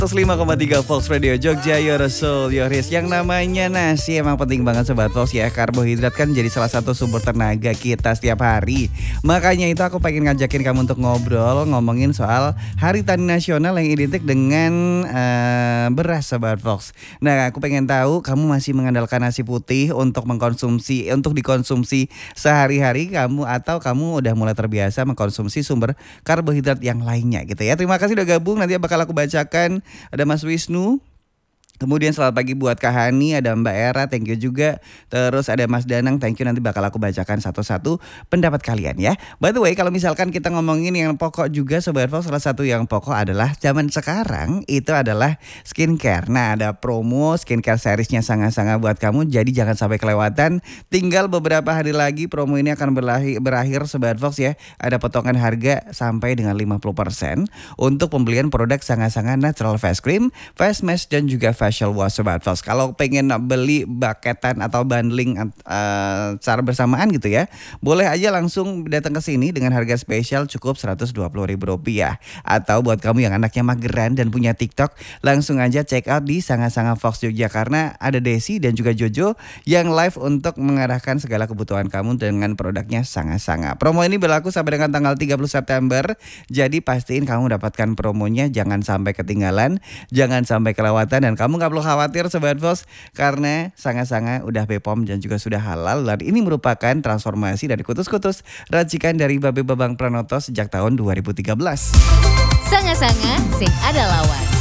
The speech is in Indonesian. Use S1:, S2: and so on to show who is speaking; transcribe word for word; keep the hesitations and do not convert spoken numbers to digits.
S1: seratus lima koma tiga Volts Radio Jogja, Your Soul, Your Hits. Yang namanya nasi emang penting banget Sobat Volts ya. Karbohidrat kan jadi salah satu sumber tenaga kita setiap hari. Makanya itu aku pengen ngajakin kamu untuk ngobrol, ngomongin soal Hari Tani Nasional yang identik dengan uh, beras Sobat Volts. Nah aku pengen tahu kamu masih mengandalkan nasi putih untuk mengkonsumsi, untuk dikonsumsi sehari-hari kamu, atau kamu udah mulai terbiasa mengkonsumsi sumber karbohidrat yang lainnya gitu ya. Terima kasih udah gabung, nanti bakal aku bacakan. Ada Mas Wisnu. Kemudian selamat pagi buat Kak Hani, ada Mbak Era, thank you juga. Terus ada Mas Danang, thank you, nanti bakal aku bacakan satu-satu pendapat kalian ya. By the way, kalau misalkan kita ngomongin yang pokok juga Sobat Volts, salah satu yang pokok adalah zaman sekarang itu adalah skincare. Nah ada promo skincare seriesnya sangat-sangat buat kamu, jadi jangan sampai kelewatan. Tinggal beberapa hari lagi promo ini akan berakhir, berakhir Sobat Volts ya. Ada potongan harga sampai dengan lima puluh persen untuk pembelian produk sangat-sangat natural face cream, face mask, dan juga face facial wash Sobat Volts. Kalau pengen beli paketan atau bundling uh, secara bersamaan gitu ya, boleh aja langsung datang ke sini dengan harga spesial cukup seratus dua puluh ribu rupiah. Atau buat kamu yang anaknya mageran dan punya TikTok, langsung aja check out di Sangat-Sangat Volts Jogja, karena ada Desi dan juga Jojo yang live untuk mengarahkan segala kebutuhan kamu dengan produknya Sangat-Sangat. Promo ini berlaku sampai dengan tanggal tiga puluh September. Jadi pastiin kamu dapatkan promonya, jangan sampai ketinggalan, jangan sampai kelewatan, dan kamu gak perlu khawatir Sobat Volts karena Sangat-Sangat udah B P O M dan juga sudah halal. Dan ini merupakan transformasi dari kutus-kutus racikan dari Babe Babang Pranoto sejak tahun dua ribu tiga belas.
S2: Sangat-Sangat sing ada lawan.